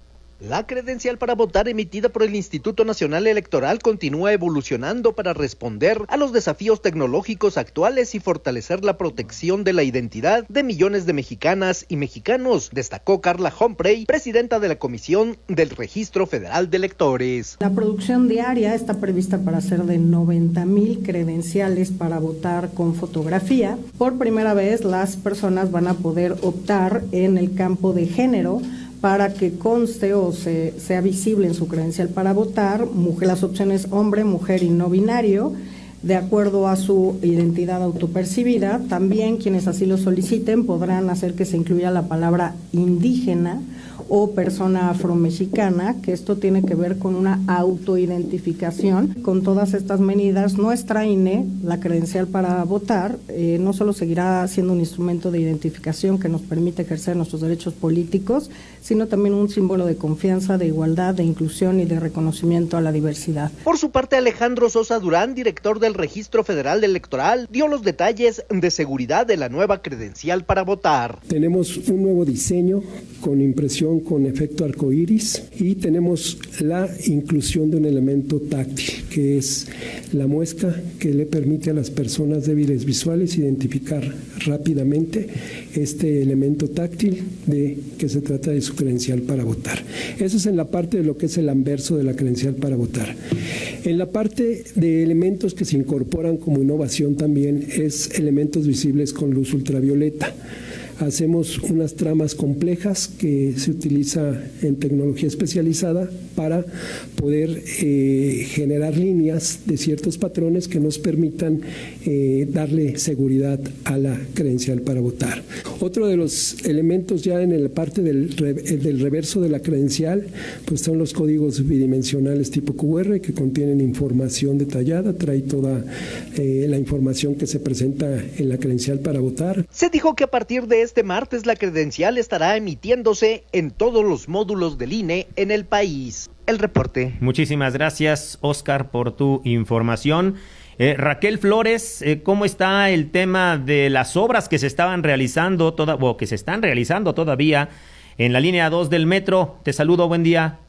La credencial para votar emitida por el Instituto Nacional Electoral continúa evolucionando para responder a los desafíos tecnológicos actuales y fortalecer la protección de la identidad de millones de mexicanas y mexicanos, destacó Carla Humphrey, presidenta de la Comisión del Registro Federal de Electores. La producción diaria está prevista para ser de noventa mil credenciales para votar con fotografía. Por primera vez, las personas van a poder optar en el campo de género para que conste o se, sea visible en su credencial para votar mujer, las opciones hombre, mujer y no binario, de acuerdo a su identidad autopercibida. También quienes así lo soliciten podrán hacer que se incluya la palabra indígena o persona afromexicana, que esto tiene que ver con una autoidentificación. Con todas estas medidas, nuestra I N E, la credencial para votar, eh, no solo seguirá siendo un instrumento de identificación que nos permite ejercer nuestros derechos políticos, sino también un símbolo de confianza, de igualdad, de inclusión y de reconocimiento a la diversidad. Por su parte, Alejandro Sosa Durán, director del Registro Federal Electoral, dio los detalles de seguridad de la nueva credencial para votar. Tenemos un nuevo diseño con impresión con efecto arcoíris y tenemos la inclusión de un elemento táctil, que es la muesca que le permite a las personas débiles visuales identificar rápidamente este elemento táctil de que se trata de su credencial para votar. Eso es en la parte de lo que es el anverso de la credencial para votar. En la parte de elementos que se incorporan como innovación también es elementos visibles con luz ultravioleta. Hacemos unas tramas complejas que se utiliza en tecnología especializada para poder eh, generar líneas de ciertos patrones que nos permitan eh, darle seguridad a la credencial para votar. Otro de los elementos ya en la parte del, del reverso de la credencial, pues son los códigos bidimensionales tipo Q R que contienen información detallada, trae toda eh, la información que se presenta en la credencial para votar. Se dijo que a partir de este martes la credencial estará emitiéndose en todos los módulos del I N E en el país. El reporte. Muchísimas gracias, Óscar, por tu información. Eh, Raquel Flores, eh, ¿cómo está el tema de las obras que se estaban realizando toda, o que se están realizando todavía en la línea dos del metro? Te saludo, buen día.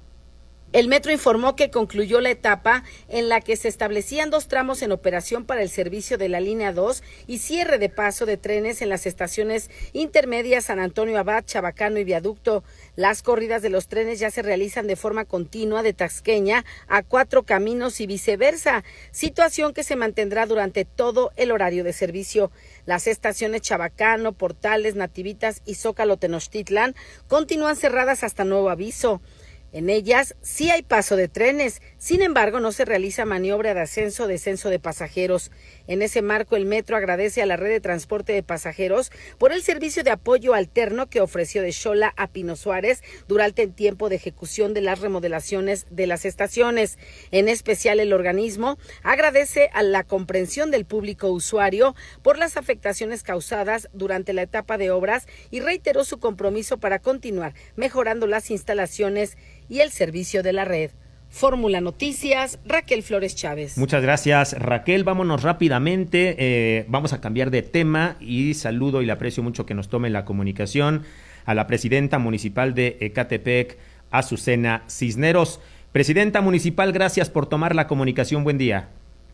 El metro informó que concluyó la etapa en la que se establecían dos tramos en operación para el servicio de la línea dos y cierre de paso de trenes en las estaciones intermedias San Antonio Abad, Chabacano y Viaducto. Las corridas de los trenes ya se realizan de forma continua de Tasqueña a Cuatro Caminos y viceversa, situación que se mantendrá durante todo el horario de servicio. Las estaciones Chabacano, Portales, Nativitas y Zócalo Tenochtitlán continúan cerradas hasta nuevo aviso. En ellas sí hay paso de trenes, sin embargo no se realiza maniobra de ascenso o descenso de pasajeros. En ese marco el metro agradece a la red de transporte de pasajeros por el servicio de apoyo alterno que ofreció de Xola a Pino Suárez durante el tiempo de ejecución de las remodelaciones de las estaciones. En especial el organismo agradece a la comprensión del público usuario por las afectaciones causadas durante la etapa de obras y reiteró su compromiso para continuar mejorando las instalaciones y el servicio de la red. Fórmula Noticias, Raquel Flores Chávez. Muchas gracias, Raquel. Vámonos rápidamente, eh, vamos a cambiar de tema y saludo y le aprecio mucho que nos tome la comunicación a la presidenta municipal de Ecatepec, Azucena Cisneros. Presidenta municipal, gracias por tomar la comunicación. Buen día.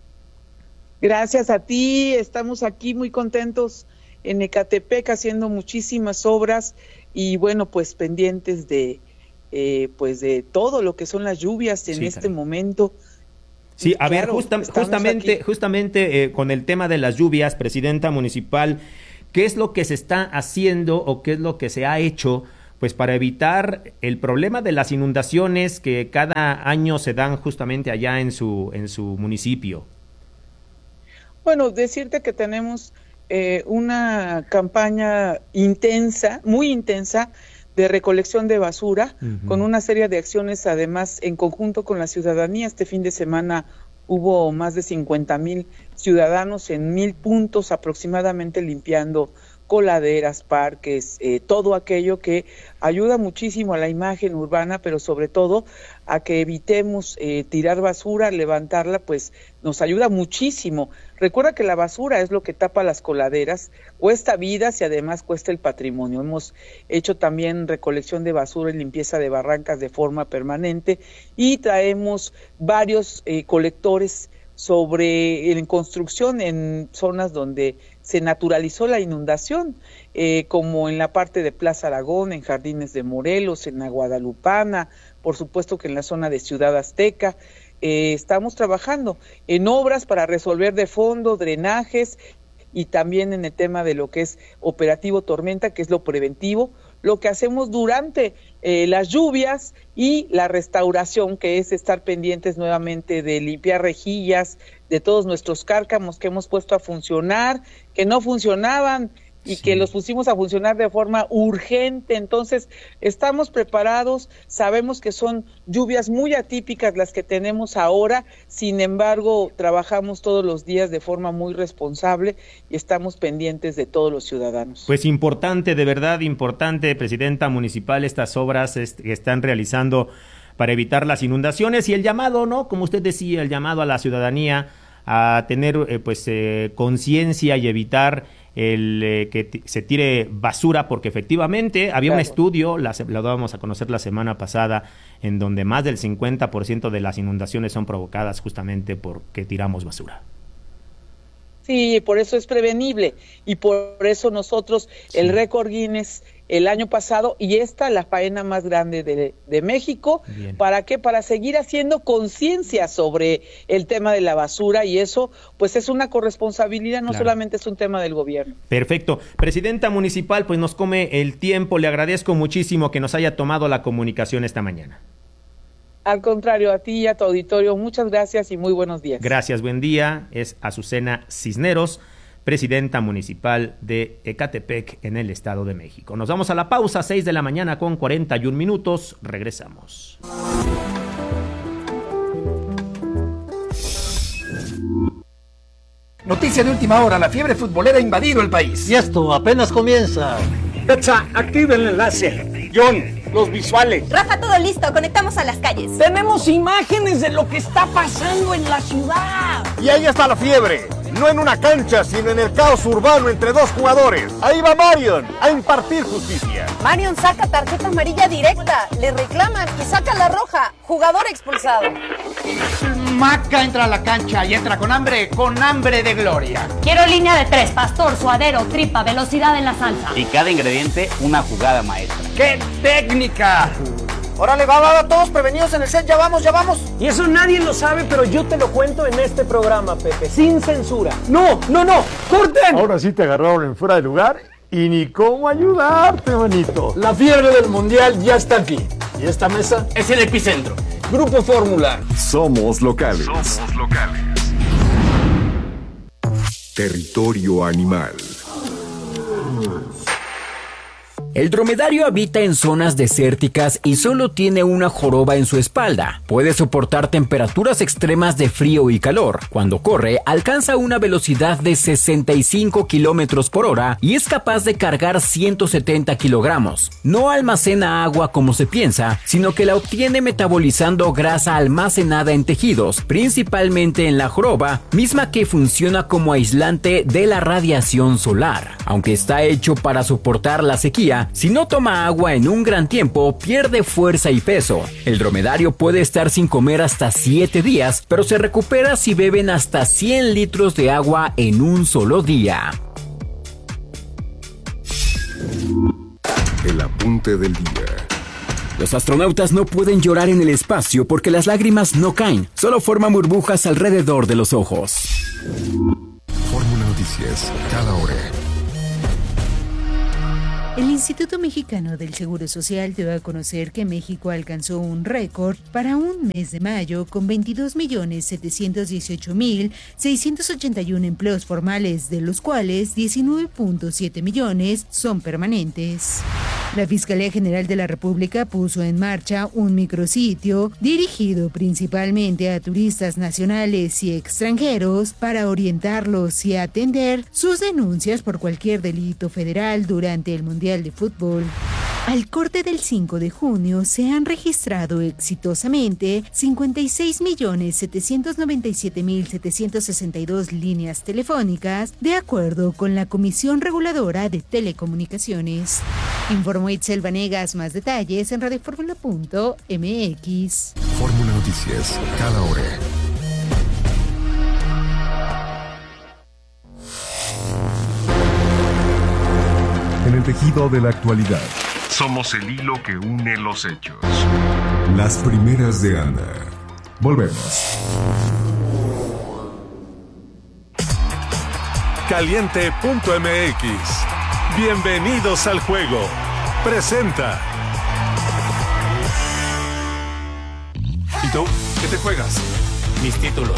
Gracias a ti, estamos aquí muy contentos en Ecatepec haciendo muchísimas obras y bueno, pues pendientes de eh, pues de todo lo que son las lluvias en sí, este caray. momento. Sí, a claro, ver, justa, justamente, aquí. justamente eh, con el tema de las lluvias, presidenta municipal, ¿qué es lo que se está haciendo o qué es lo que se ha hecho pues para evitar el problema de las inundaciones que cada año se dan justamente allá en su en su municipio? Bueno, decirte que tenemos eh, una campaña intensa, muy intensa, de recolección de basura, uh-huh. con una serie de acciones, además, en conjunto con la ciudadanía. Este fin de semana hubo más de cincuenta mil ciudadanos en mil puntos aproximadamente limpiando coladeras, parques, eh, todo aquello que ayuda muchísimo a la imagen urbana, pero sobre todo a que evitemos eh, tirar basura, levantarla, pues nos ayuda muchísimo. Recuerda que la basura es lo que tapa las coladeras, cuesta vidas y además cuesta el patrimonio. Hemos hecho también recolección de basura y limpieza de barrancas de forma permanente y traemos varios eh, colectores sobre en construcción en zonas donde se naturalizó la inundación, eh, como en la parte de Plaza Aragón, en Jardines de Morelos, en la Guadalupana, por supuesto que en la zona de Ciudad Azteca. Eh, estamos trabajando en obras para resolver de fondo, drenajes y también en el tema de lo que es operativo tormenta, que es lo preventivo, lo que hacemos durante eh, las lluvias y la restauración, que es estar pendientes nuevamente de limpiar rejillas, de todos nuestros cárcamos que hemos puesto a funcionar, que no funcionaban y sí. que los pusimos a funcionar de forma urgente. Entonces, estamos preparados, sabemos que son lluvias muy atípicas las que tenemos ahora, sin embargo, trabajamos todos los días de forma muy responsable y estamos pendientes de todos los ciudadanos. Pues importante, de verdad importante, presidenta municipal, estas obras est- que están realizando para evitar las inundaciones y el llamado, ¿no? Como usted decía, el llamado a la ciudadanía a tener eh, pues eh, conciencia y evitar el eh, que t- se tire basura, porque efectivamente había claro. un estudio, la, lo dábamos a conocer la semana pasada, en donde más del cincuenta por ciento de las inundaciones son provocadas justamente porque tiramos basura. Sí, por eso es prevenible y por eso nosotros sí. el récord Guinness el año pasado y esta la faena más grande de, de México. Bien. ¿Para qué? Para seguir haciendo conciencia sobre el tema de la basura y eso pues es una corresponsabilidad, no claro. solamente es un tema del gobierno. Perfecto. Presidenta municipal, pues nos come el tiempo, le agradezco muchísimo que nos haya tomado la comunicación esta mañana. Al contrario, a ti y a tu auditorio, muchas gracias y muy buenos días. Gracias, buen día. Es Azucena Cisneros, presidenta municipal de Ecatepec en el Estado de México. Nos vamos a la pausa, seis de la mañana con cuarenta y un minutos. Regresamos. Noticia de última hora, la fiebre futbolera ha invadido el país. Y esto apenas comienza. Pecha, activa el enlace. John, los visuales. Rafa, todo listo, conectamos a las calles. Tenemos imágenes de lo que está pasando en la ciudad. Y ahí está la fiebre. No en una cancha, sino en el caos urbano entre dos jugadores. Ahí va Marion a impartir justicia. Marion saca tarjeta amarilla directa, le reclaman y saca la roja. Jugador expulsado. Maca entra a la cancha y entra con hambre, con hambre de gloria. Quiero línea de tres, pastor, suadero, tripa, velocidad en la salsa. Y cada ingrediente, una jugada maestra. ¡Qué técnica! Órale, va, va, va, todos prevenidos en el set, ya vamos, ya vamos. Y eso nadie lo sabe, pero yo te lo cuento en este programa, Pepe, sin censura. No, no, no, corten. Ahora sí te agarraron en fuera de lugar y ni cómo ayudarte, manito. La fiebre del mundial ya está aquí. Y esta mesa es el epicentro. Grupo Fórmula. Somos locales. Somos locales. Territorio animal. El dromedario habita en zonas desérticas y solo tiene una joroba en su espalda. Puede soportar temperaturas extremas de frío y calor. Cuando corre, alcanza una velocidad de sesenta y cinco kilómetros por hora y es capaz de cargar ciento setenta kilogramos. No almacena agua como se piensa, sino que la obtiene metabolizando grasa almacenada en tejidos, principalmente en la joroba, misma que funciona como aislante de la radiación solar. Aunque está hecho para soportar la sequía, si no toma agua en un gran tiempo, pierde fuerza y peso. El dromedario puede estar sin comer hasta siete días, pero se recupera si beben hasta cien litros de agua en un solo día. El apunte del día. Los astronautas no pueden llorar en el espacio porque las lágrimas no caen, solo forman burbujas alrededor de los ojos. Fórmula Noticias, cada hora. El Instituto Mexicano del Seguro Social dio a conocer que México alcanzó un récord para un mes de mayo con veintidós millones setecientos dieciocho mil seiscientos ochenta y uno empleos formales, de los cuales diecinueve punto siete millones son permanentes. La Fiscalía General de la República puso en marcha un micrositio dirigido principalmente a turistas nacionales y extranjeros para orientarlos y atender sus denuncias por cualquier delito federal durante el Mundial de Fútbol. Al corte del cinco de junio se han registrado exitosamente cincuenta y seis millones setecientos noventa y siete mil setecientos sesenta y dos líneas telefónicas, de acuerdo con la Comisión Reguladora de Telecomunicaciones. Informó Itzel Vanegas. Más detalles en radioformula punto m x. Fórmula Noticias, cada hora. En el tejido de la actualidad, somos el hilo que une los hechos. Las primeras de Ana. Volvemos. Caliente punto m x. Bienvenidos al juego. Presenta. ¿Y tú? ¿Qué te juegas? Mis títulos.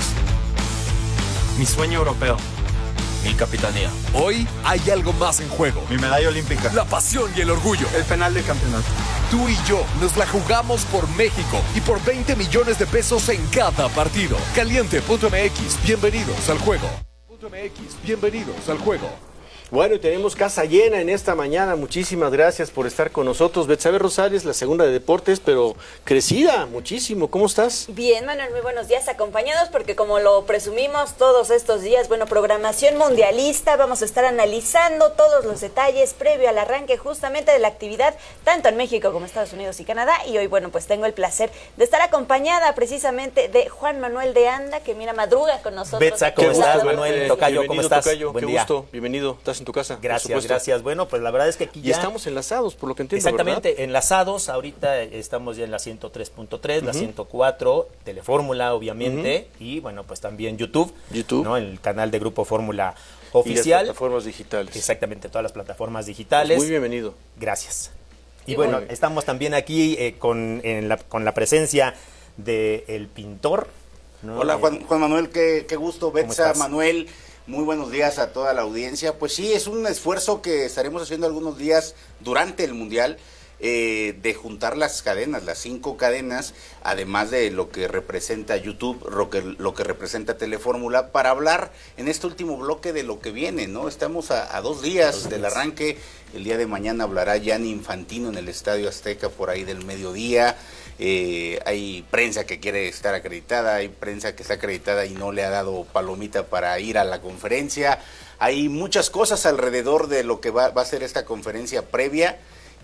Mi sueño europeo. Mi capitanía. Hoy hay algo más en juego. Mi medalla olímpica. La pasión y el orgullo. El penal del campeonato. Tú y yo nos la jugamos por México y por veinte millones de pesos en cada partido. Caliente punto m x. Bienvenidos al juego. .mx. Bienvenidos al juego. Bueno, y tenemos casa llena en esta mañana. Muchísimas gracias por estar con nosotros. Betsabe Rosales, la segunda de deportes, pero crecida muchísimo. ¿Cómo estás? Bien, Manuel, muy buenos días. Acompañados porque, como lo presumimos todos estos días, bueno, programación mundialista. Vamos a estar analizando todos los detalles previo al arranque justamente de la actividad, tanto en México como Estados Unidos y Canadá. Y hoy, bueno, pues tengo el placer de estar acompañada precisamente de Juan Manuel de Anda, que mira, madruga con nosotros. Betsa, ¿cómo estás, Manuel? Tocayo, ¿cómo estás? Tocayo, Buen qué día. gusto, bienvenido. ¿Estás en tu casa? Gracias, gracias. Bueno, pues la verdad es que aquí ya... Y estamos enlazados, por lo que entiendo, Exactamente, ¿verdad? enlazados. Ahorita estamos ya en la ciento tres punto tres, uh-huh. la ciento cuatro, Telefórmula, obviamente, uh-huh. y bueno, pues también YouTube, YouTube, ¿no? El canal de Grupo Fórmula Oficial. Y las plataformas digitales. Exactamente, todas las plataformas digitales. Pues muy bienvenido. Gracias. Y Qué bueno, bien. estamos también aquí eh, con, en la, con la presencia del pintor, ¿no? Hola, Juan, Juan Manuel, qué, qué gusto. Betsa, estás? Manuel, muy buenos días a toda la audiencia. Pues sí, es un esfuerzo que estaremos haciendo algunos días durante el Mundial, eh, de juntar las cadenas, las cinco cadenas, además de lo que representa YouTube, lo que, lo que representa Telefórmula, para hablar en este último bloque de lo que viene, ¿no? Estamos a, a dos días dos del días. arranque. El día de mañana hablará Gianni Infantino en el Estadio Azteca por ahí del mediodía. Eh, hay prensa que quiere estar acreditada, hay prensa que está acreditada y no le ha dado palomita para ir a la conferencia. Hay muchas cosas alrededor de lo que va, va a ser esta conferencia previa,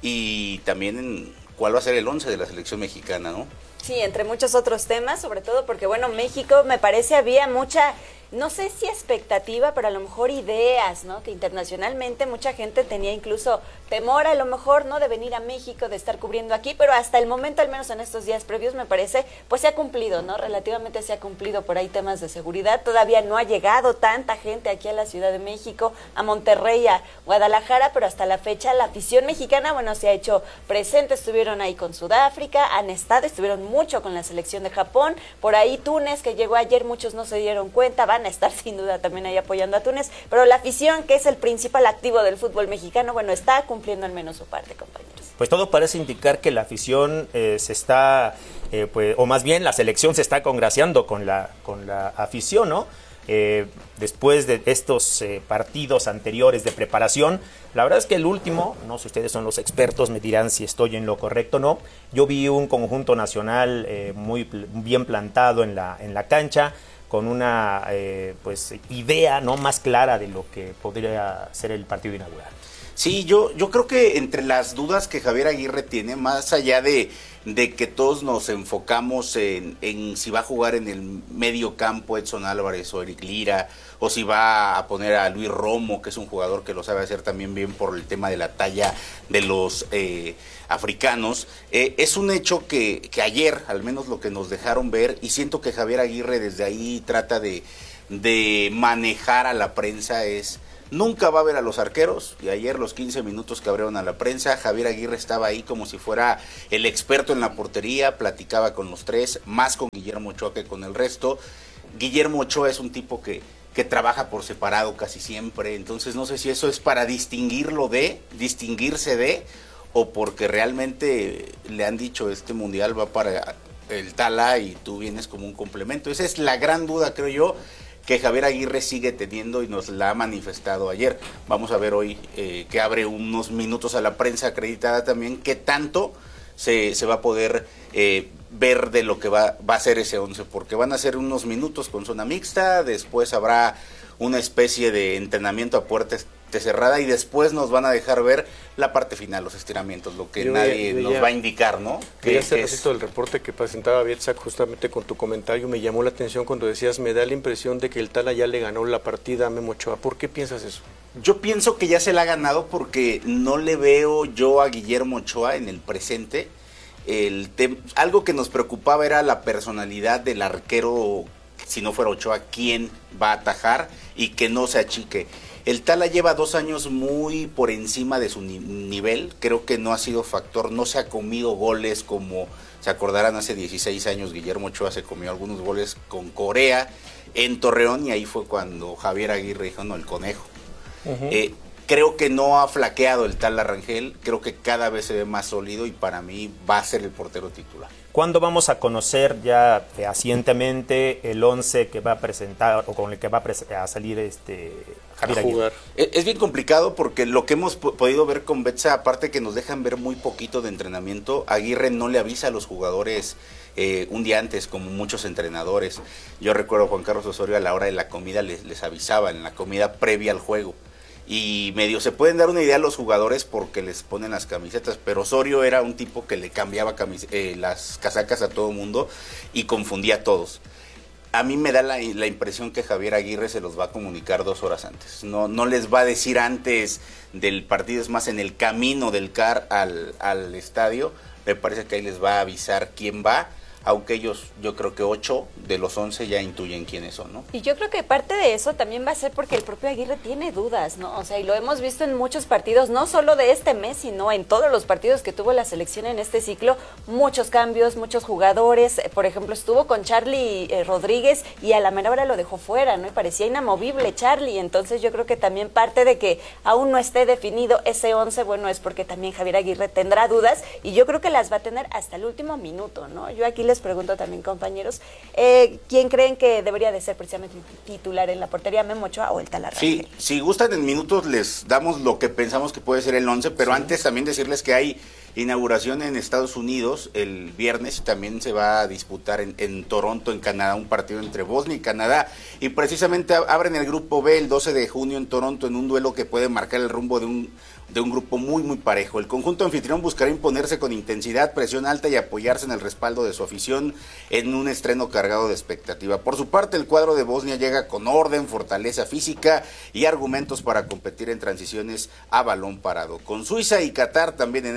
y también en cuál va a ser el once de la selección mexicana, ¿no? Sí, entre muchos otros temas, sobre todo porque, bueno, México, me parece, había mucha, no sé si expectativa, pero a lo mejor ideas, ¿no? Que internacionalmente mucha gente tenía incluso temor, a lo mejor, ¿no? De venir a México, de estar cubriendo aquí, pero hasta el momento, al menos en estos días previos, me parece, pues se ha cumplido, ¿no? Relativamente se ha cumplido por ahí temas de seguridad. Todavía no ha llegado tanta gente aquí a la Ciudad de México, a Monterrey, a Guadalajara, pero hasta la fecha la afición mexicana, bueno, se ha hecho presente. Estuvieron ahí con Sudáfrica, han estado, estuvieron mucho con la selección de Japón. Por ahí Túnez, que llegó ayer, muchos no se dieron cuenta, van a estar sin duda también ahí apoyando a Túnez, pero la afición, que es el principal activo del fútbol mexicano, bueno, está cumpliendo al menos su parte, compañeros. Pues todo parece indicar que la afición eh, se está, eh, pues, o más bien la selección se está congraciando con la, con la afición, ¿no? Eh, después de estos eh, partidos anteriores de preparación, la verdad es que el último, no sé, ustedes son los expertos, me dirán si estoy en lo correcto o no, yo vi un conjunto nacional eh, muy bien plantado en la, en la cancha, con una eh, pues idea no más clara de lo que podría ser el partido inaugural. Sí, yo, yo creo que entre las dudas que Javier Aguirre tiene, más allá de, de que todos nos enfocamos en, en si va a jugar en el medio campo Edson Álvarez o Eric Lira, o si va a poner a Luis Romo, que es un jugador que lo sabe hacer también bien por el tema de la talla de los eh, africanos, eh, es un hecho que, que ayer, al menos lo que nos dejaron ver, y siento que Javier Aguirre desde ahí trata de, de manejar a la prensa, es... Nunca va a ver a los arqueros, y ayer los quince minutos que abrieron a la prensa, Javier Aguirre estaba ahí como si fuera el experto en la portería, platicaba con los tres, más con Guillermo Ochoa que con el resto. Guillermo Ochoa es un tipo que, que trabaja por separado casi siempre, entonces no sé si eso es para distinguirlo de, distinguirse de, o porque realmente le han dicho este mundial va para el Tala y tú vienes como un complemento. Esa es la gran duda, creo yo, que Javier Aguirre sigue teniendo y nos la ha manifestado ayer. Vamos a ver hoy eh, que abre unos minutos a la prensa acreditada también, qué tanto se, se va a poder eh, ver de lo que va, va a ser ese once, porque van a ser unos minutos con zona mixta, después habrá una especie de entrenamiento a puerta cerrada y después nos van a dejar ver la parte final, los estiramientos, lo que yo nadie veía, nos va a indicar, ¿no? Que hace ratito del reporte que presentaba Bielsa justamente con tu comentario, me llamó la atención cuando decías, me da la impresión de que el Tala ya le ganó la partida a Memo Ochoa. ¿Por qué piensas eso? Yo pienso que ya se la ha ganado porque no le veo yo a Guillermo Ochoa en el presente. El tem- algo que nos preocupaba era la personalidad del arquero, si no fuera Ochoa, quién va a atajar y que no se achique. El Tala lleva dos años muy por encima de su ni- nivel, creo que no ha sido factor, no se ha comido goles como se acordarán hace dieciséis años, Guillermo Ochoa se comió algunos goles con Corea en Torreón y ahí fue cuando Javier Aguirre dijo, no, el conejo. Uh-huh. Eh, creo que no ha flaqueado el Tala Rangel, creo que cada vez se ve más sólido y para mí va a ser el portero titular. ¿Cuándo vamos a conocer ya fehacientemente el once que va a presentar o con el que va a, pres- a salir este Javier Aguirre? Es, es bien complicado porque lo que hemos p- podido ver con Betsa, aparte que nos dejan ver muy poquito de entrenamiento, Aguirre no le avisa a los jugadores eh, un día antes, como muchos entrenadores. Yo recuerdo a Juan Carlos Osorio a la hora de la comida les, les avisaba, en la comida previa al juego. Y medio se pueden dar una idea a los jugadores porque les ponen las camisetas, pero Osorio era un tipo que le cambiaba camis- eh, las casacas a todo mundo y confundía a todos. A mí me da la, la impresión que Javier Aguirre se los va a comunicar dos horas antes. No, no les va a decir antes del partido, es más en el camino del C A R al, al estadio. Me parece que ahí les va a avisar quién va, aunque ellos, yo creo que ocho de los once ya intuyen quiénes son, ¿no? Y yo creo que parte de eso también va a ser porque el propio Aguirre tiene dudas, ¿no? O sea, y lo hemos visto en muchos partidos, no solo de este mes, sino en todos los partidos que tuvo la selección en este ciclo, muchos cambios, muchos jugadores, por ejemplo, estuvo con Charlie eh, Rodríguez y a la mera hora lo dejó fuera, ¿no? Y parecía inamovible Charlie, entonces yo creo que también parte de que aún no esté definido ese once, bueno, es porque también Javier Aguirre tendrá dudas y yo creo que las va a tener hasta el último minuto, ¿no? Yo aquí les pregunto también, compañeros, eh, ¿quién creen que debería de ser precisamente titular en la portería, Memo Ochoa o el Tala Rangel? Sí, si gustan en minutos les damos lo que pensamos que puede ser el once, pero sí. Antes también decirles que hay inauguración en Estados Unidos el viernes, también se va a disputar en, en Toronto, en Canadá, un partido entre Bosnia y Canadá, y precisamente abren el grupo B el doce de junio en Toronto en un duelo que puede marcar el rumbo de un de un grupo muy muy parejo. El conjunto anfitrión buscará imponerse con intensidad, presión alta y apoyarse en el respaldo de su afición en un estreno cargado de expectativa. Por su parte, el cuadro de Bosnia llega con orden, fortaleza física y argumentos para competir en transiciones a balón parado. Con Suiza y Qatar también en este grupo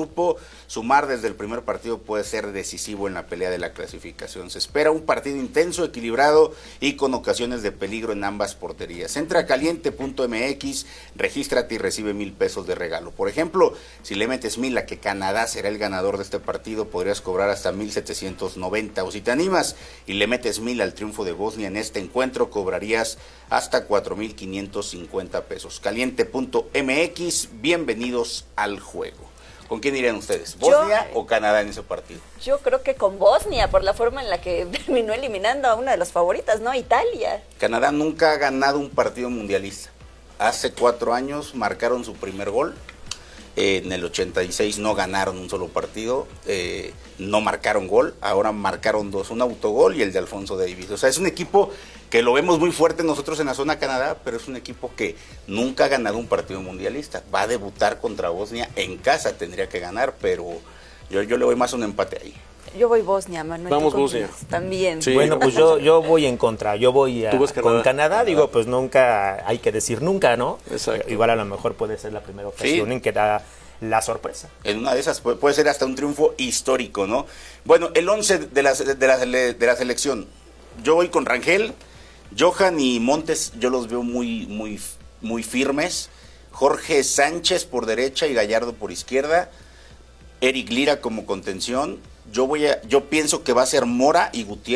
grupo, sumar desde el primer partido puede ser decisivo en la pelea de la clasificación. Se espera un partido intenso, equilibrado y con ocasiones de peligro en ambas porterías. Entra a caliente punto m x, regístrate y recibe mil pesos de regalo. Por ejemplo, si le metes mil a que Canadá será el ganador de este partido, podrías cobrar hasta mil setecientos noventa. O si te animas y le metes mil al triunfo de Bosnia en este encuentro, cobrarías hasta cuatro mil quinientos cincuenta pesos. caliente punto m x, bienvenidos al juego. ¿Con quién irían ustedes? ¿Bosnia yo, o Canadá en ese partido? Yo creo que con Bosnia, por la forma en la que terminó eliminando a una de las favoritas, ¿no? Italia. Canadá nunca ha ganado un partido mundialista. Hace cuatro años marcaron su primer gol. Eh, en el ochenta y seis no ganaron un solo partido. Eh, no marcaron gol. Ahora marcaron dos. Un autogol y el de Alfonso Davies. O sea, es un equipo que lo vemos muy fuerte nosotros en la zona Canadá, pero es un equipo que nunca ha ganado un partido mundialista. Va a debutar contra Bosnia en casa, tendría que ganar, pero yo, yo le voy más a un empate ahí. Yo voy Bosnia, Manuel. Vamos Bosnia. También. Sí, bueno, pues yo, yo voy en contra. Yo voy a, Canadá? con Canadá. Digo, pues nunca, hay que decir nunca, ¿no? Exacto. Igual a lo mejor puede ser la primera ocasión sí. en que da la sorpresa. En una de esas puede, puede ser hasta un triunfo histórico, ¿no? Bueno, el once de la, de la, de la selección. Yo voy con Rangel. Johan y Montes yo los veo muy, muy, muy firmes. Jorge Sánchez por derecha y Gallardo por izquierda. Eric Lira como contención. Yo voy a, yo pienso que va a ser Mora y Gutiérrez